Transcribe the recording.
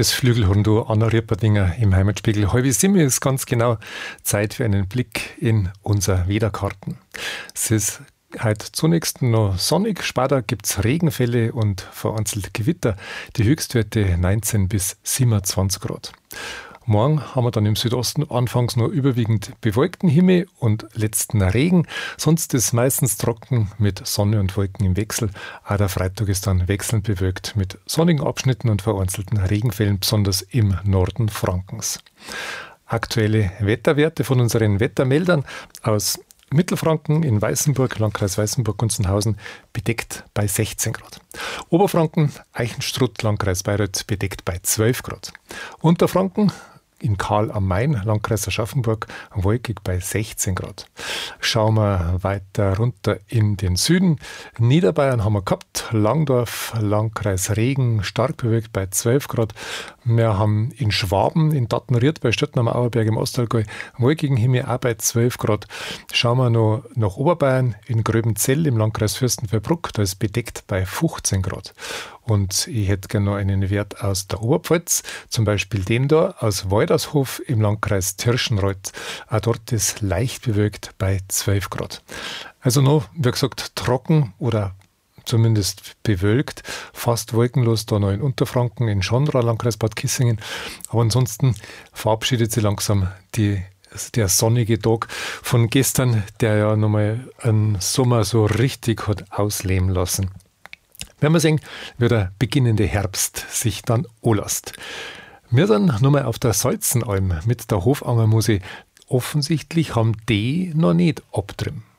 Das Flügelhorn du Anna Rieperdinger im Heimatspiegel. Halb 7 ist ganz genau Zeit für einen Blick in unser Wetterkarten. Es ist heute zunächst noch sonnig, später gibt es Regenfälle und vereinzelt Gewitter. Die Höchstwerte 19 bis 27 Grad. Morgen haben wir dann im Südosten anfangs nur überwiegend bewölkten Himmel und letzten Regen. Sonst ist meistens trocken mit Sonne und Wolken im Wechsel. Auch der Freitag ist dann wechselnd bewölkt mit sonnigen Abschnitten und vereinzelten Regenfällen, besonders im Norden Frankens. Aktuelle Wetterwerte von unseren Wettermeldern aus Mittelfranken in Weißenburg, Landkreis Weißenburg-Gunzenhausen, bedeckt bei 16 Grad. Oberfranken, Eichenstrutt, Landkreis Bayreuth, bedeckt bei 12 Grad. Unterfranken, in Karl am Main, Landkreis Aschaffenburg, wolkig bei 16 Grad. Schauen wir weiter runter in den Süden. Niederbayern haben wir gehabt, Langdorf, Landkreis Regen, stark bewölkt bei 12 Grad. Wir haben in Schwaben, in Dattenried bei Stöttner am Auerberg im Ostallgäu, wolkigen Himmel auch bei 12 Grad. Schauen wir noch nach Oberbayern, in Gröbenzell im Landkreis Fürstenfeldbruck, da ist bedeckt bei 15 Grad. Und ich hätte gerne noch einen Wert aus der Oberpfalz, zum Beispiel den da aus Waldershof im Landkreis Tirschenreuth. Auch dort ist leicht bewölkt bei 12 Grad. Also noch, wie gesagt, trocken oder zumindest bewölkt, fast wolkenlos da noch in Unterfranken, in Schondra, Landkreis Bad Kissingen. Aber ansonsten verabschiedet sich langsam der sonnige Tag von gestern, der ja nochmal einen Sommer so richtig hat ausleben lassen. Werden wir sehen, wie der beginnende Herbst sich dann anlässt. Wir sind nochmal auf der Salzenalm mit der Hofangermuse. Offensichtlich haben die noch nicht abdrüben.